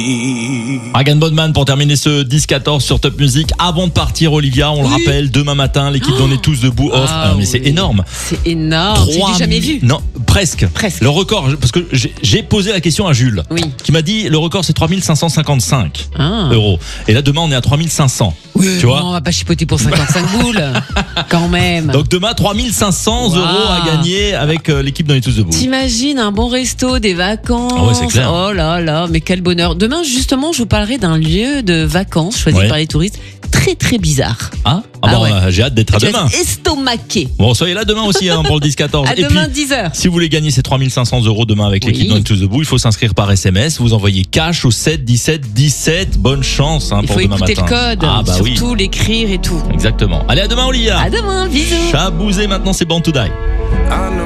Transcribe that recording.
Hagan Bodman pour terminer ce 10-14 sur Top Music. Avant de partir, Olivia, on le rappelle, demain matin, l'équipe d'On est tous debout off. Mais c'est énorme. C'est énorme. Tu l'as jamais vu. Non, presque. Le record, parce que j'ai posé la question à Jules, qui m'a dit le record c'est 3555 euros. Et là demain on est à 3500. Oui, tu vois, on va pas chipoter pour 55 boules, quand même. Donc demain 3500 euros à gagner avec l'équipe d'On est tous debout. T'imagines un bon resto, des vacances. Ah ouais, c'est clair. Oh là là, mais quel bonheur. Demain justement, je vous parlerai d'un lieu de vacances choisi par les touristes très très bizarre. J'ai hâte d'être à demain. Estomaqué. Bon, soyez là demain aussi pour le 10-14. À demain 10h. Si vous voulez gagner ces 3500 euros demain avec l'équipe d'On est tous debout, il faut s'inscrire par SMS. Vous envoyez cash au 7 17 17. Bonne chance pour demain matin. Il faut écouter le code, surtout l'écrire et tout. Exactement. Allez, à demain Olivia. À demain, bisous. Chabouzé maintenant, c'est Born to Die.